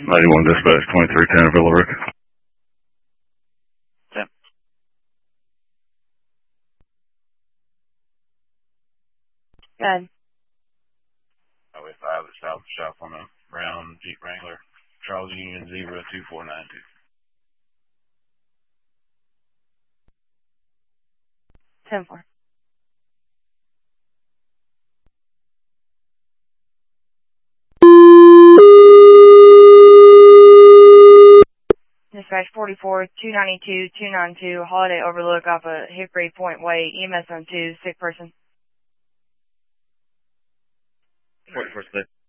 91 dispatch, 2310 Villa Rica. 10. Good. Highway 5 at South Shop on a brown Jeep Wrangler. Charles Union Zebra 2492. Ten four. Dispatch 44 292 292 Holiday Overlook off of Hickory Point Way, EMS on 2, sick person. 44 today.